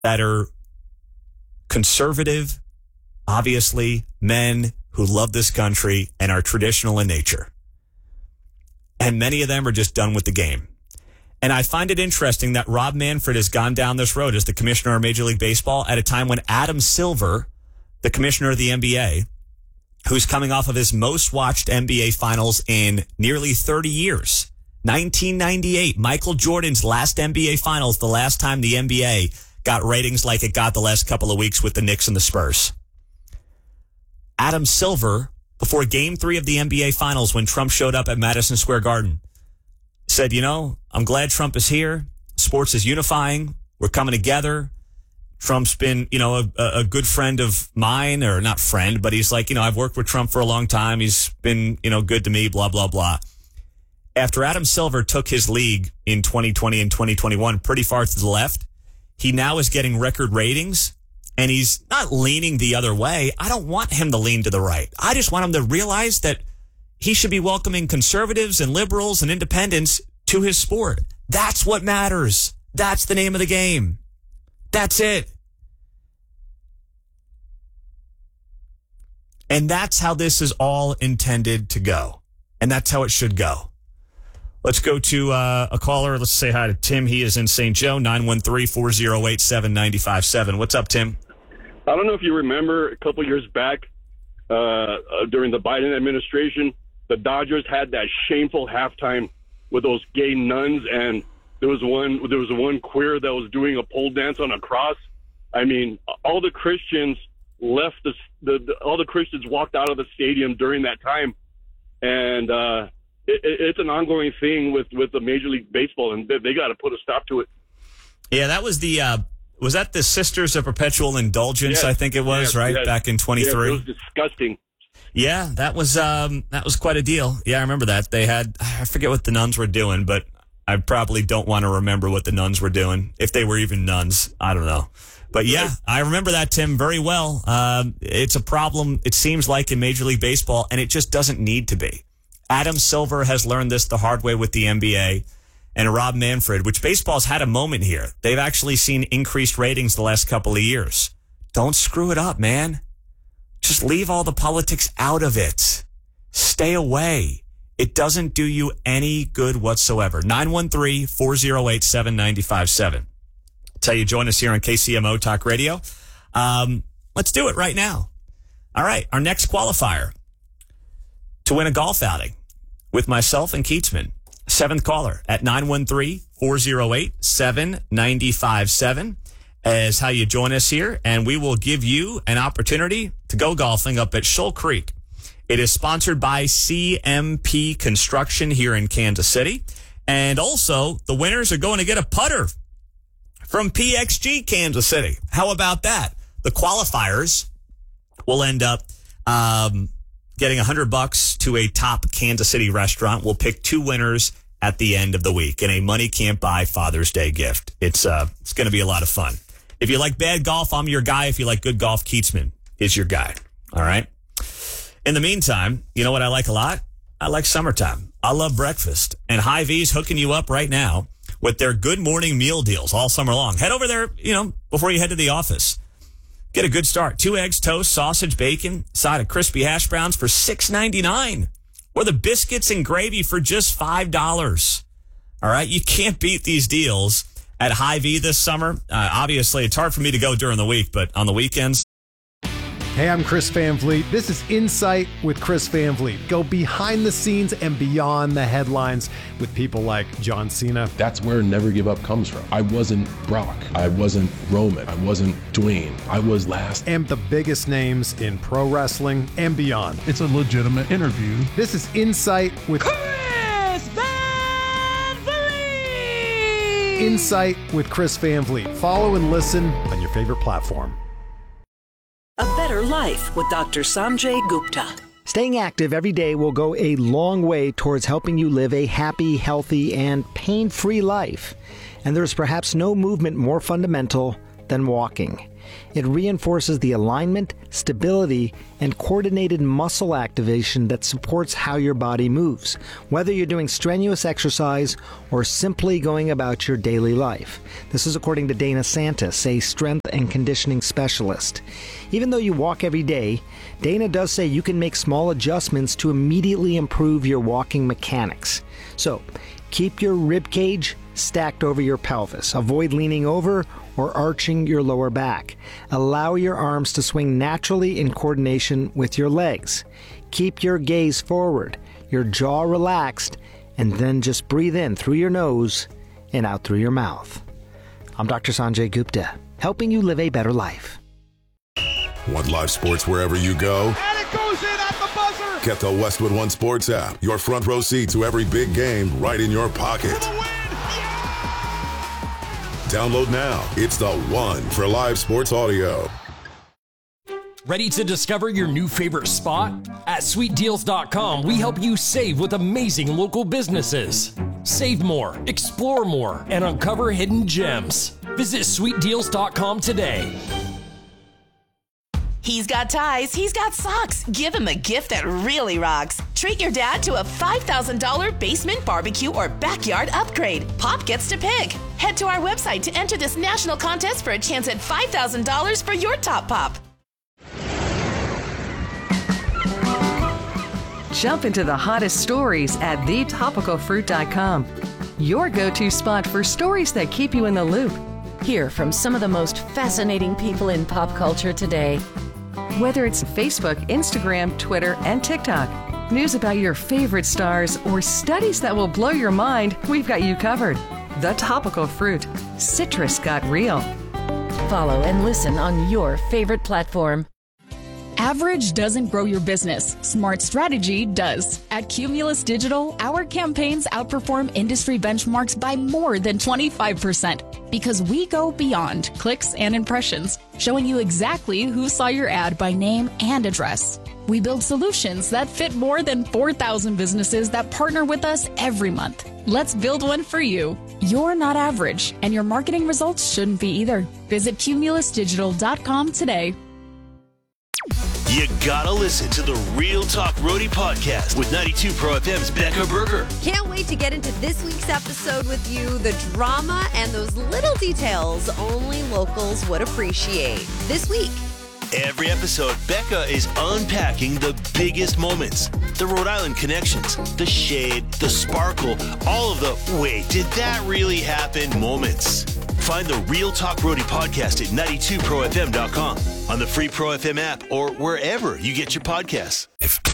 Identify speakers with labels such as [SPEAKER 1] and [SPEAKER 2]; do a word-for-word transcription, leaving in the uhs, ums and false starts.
[SPEAKER 1] that are conservative, obviously, men who love this country and are traditional in nature. And many of them are just done with the game. And I find it interesting that Rob Manfred has gone down this road as the commissioner of Major League Baseball at a time when Adam Silver, the commissioner of the N B A, who's coming off of his most watched N B A finals in nearly thirty years, nineteen ninety-eight, Michael Jordan's last N B A finals, the last time the N B A got ratings like it got the last couple of weeks with the Knicks and the Spurs. Adam Silver, before game three of the N B A finals when Trump showed up at Madison Square Garden, said, you know, I'm glad Trump is here. Sports is unifying. We're coming together. Trump's been, you know, a, a good friend of mine, or not friend, but he's like, you know, I've worked with Trump for a long time. He's been, you know, good to me, blah, blah, blah. After Adam Silver took his league in twenty twenty and twenty twenty-one pretty far to the left, he now is getting record ratings, and he's not leaning the other way. I don't want him to lean to the right. I just want him to realize that he should be welcoming conservatives and liberals and independents to his sport. That's what matters. That's the name of the game. That's it. And that's how this is all intended to go. And that's how it should go. Let's go to uh, a caller. Let's say hi to Tim. He is in Saint Joe, nine one three, four oh eight, seven nine five seven. What's up, Tim?
[SPEAKER 2] I don't know if you remember a couple years back uh, uh, during the Biden administration, the Dodgers had that shameful halftime with those gay nuns, and there was one there was one queer that was doing a pole dance on a cross. I mean, all the Christians left the, the, the all the Christians walked out of the stadium during that time, and uh, it, it's an ongoing thing with with the Major League Baseball, and they, they got to put a stop to it.
[SPEAKER 1] Yeah, that was the uh, was that the Sisters of Perpetual Indulgence?
[SPEAKER 2] Yes.
[SPEAKER 1] I think it was,
[SPEAKER 2] yes,
[SPEAKER 1] right,
[SPEAKER 2] yes.
[SPEAKER 1] back in twenty-three.
[SPEAKER 2] Yes, it was disgusting.
[SPEAKER 1] Yeah, that was um, that was quite a deal. Yeah, I remember that. They had, I forget what the nuns were doing, but I probably don't want to remember what the nuns were doing, if they were even nuns. I don't know. But yeah, I remember that, Tim, very well. Um, it's a problem, it seems like, in Major League Baseball, and it just doesn't need to be. Adam Silver has learned this the hard way with the N B A, and Rob Manfred, which baseball's had a moment here. They've actually seen increased ratings the last couple of years. Don't screw it up, man. Just leave all the politics out of it. Stay away. It doesn't do you any good whatsoever. nine one three, four oh eight, seven nine five seven. Tell you, join us here on K C M O Talk Radio. Um, let's do it right now. All right, our next qualifier to win a golf outing with myself and Keatsman. Seventh caller at nine one three, four oh eight, seven nine five seven. Is how you join us here, and we will give you an opportunity to go golfing up at Shoal Creek. It is sponsored by C M P Construction here in Kansas City, and also the winners are going to get a putter from P X G Kansas City. How about that? The qualifiers will end up um, getting a hundred bucks to a top Kansas City restaurant. We'll pick two winners at the end of the week, and a money can't buy Father's Day gift. It's uh, it's going to be a lot of fun. If you like bad golf, I'm your guy. If you like good golf, Keatsman is your guy. All right? In the meantime, you know what I like a lot? I like summertime. I love breakfast. And Hy-Vee's hooking you up right now with their good morning meal deals all summer long. Head over there, you know, before you head to the office. Get a good start. Two eggs, toast, sausage, bacon, side of crispy hash browns for six ninety-nine. Or the biscuits and gravy for just five dollars. All right? You can't beat these deals at Hy-Vee this summer. Uh, obviously, it's hard for me to go during the week, but on the weekends.
[SPEAKER 3] Hey, I'm Chris Van Vliet. This is Insight with Chris Van Vliet. Go behind the scenes and beyond the headlines with people like John Cena.
[SPEAKER 4] That's where Never Give Up comes from. I wasn't Brock. I wasn't Roman. I wasn't Dwayne. I was last.
[SPEAKER 3] And the biggest names in pro wrestling and beyond.
[SPEAKER 5] It's a legitimate interview.
[SPEAKER 3] This is Insight with
[SPEAKER 6] Chris Van Vliet.
[SPEAKER 3] Insight with Chris Van Vliet. Follow and listen on your favorite platform.
[SPEAKER 7] A better life with Doctor Sanjay Gupta.
[SPEAKER 8] Staying active every day will go a long way towards helping you live a happy, healthy, and pain-free life. And there's perhaps no movement more fundamental than walking. It reinforces the alignment, stability, and coordinated muscle activation that supports how your body moves, whether you're doing strenuous exercise or simply going about your daily life. This is according to Dana Santis, a strength and conditioning specialist. Even though you walk every day, Dana does say you can make small adjustments to immediately improve your walking mechanics. So, keep your rib cage stacked over your pelvis. Avoid leaning over or arching your lower back. Allow your arms to swing naturally in coordination with your legs. Keep your gaze forward, your jaw relaxed, and then just breathe in through your nose and out through your mouth. I'm Doctor Sanjay Gupta, helping you live a better life.
[SPEAKER 5] Want live sports wherever you go?
[SPEAKER 6] And it goes in at the buzzer!
[SPEAKER 5] Get the Westwood One Sports app. Your front row seat to every big game right in your pocket.
[SPEAKER 6] For the win!
[SPEAKER 5] Download now. It's the one for live sports audio.
[SPEAKER 9] Ready to discover your new favorite spot? At sweet deals dot com, we help you save with amazing local businesses. Save more, explore more, and uncover hidden gems. Visit sweet deals dot com today.
[SPEAKER 10] He's got ties, he's got socks. Give him a gift that really rocks. Treat your dad to a five thousand dollars basement barbecue or backyard upgrade. Pop gets to pick. Head to our website to enter this national contest for a chance at five thousand dollars for your top pop.
[SPEAKER 11] Jump into the hottest stories at the topical fruit dot com. Your go-to spot for stories that keep you in the loop.
[SPEAKER 12] Hear from some of the most fascinating people in pop culture today.
[SPEAKER 11] Whether it's Facebook, Instagram, Twitter, and TikTok, news about your favorite stars, or studies that will blow your mind, we've got you covered. The Topical Fruit. Citrus got real.
[SPEAKER 12] Follow and listen on your favorite platform.
[SPEAKER 13] Average doesn't grow your business. Smart strategy does. At Cumulus Digital, our campaigns outperform industry benchmarks by more than twenty-five percent because we go beyond clicks and impressions, showing you exactly who saw your ad by name and address. We build solutions that fit more than four thousand businesses that partner with us every month. Let's build one for you. You're not average, and your marketing results shouldn't be either. Visit cumulus digital dot com today.
[SPEAKER 14] You gotta listen to the Real Talk Roadie podcast with ninety-two Pro F M's Becca Berger.
[SPEAKER 15] Can't wait to get into this week's episode with you. The drama and those little details only locals would appreciate. This week.
[SPEAKER 14] Every episode, Becca is unpacking the biggest moments, the Rhode Island connections, the shade, the sparkle, all of the wait, did that really happen moments. Find the Real Talk Roadie podcast at ninety-two pro f m dot com, on the free Pro F M app, or wherever you get your podcasts.